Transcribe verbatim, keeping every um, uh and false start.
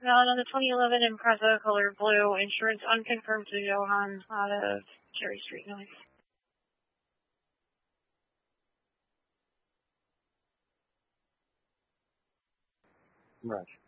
Valid on the twenty eleven Impreza, color blue, insurance unconfirmed to Johan out of Cherry Street, Noise. Rush.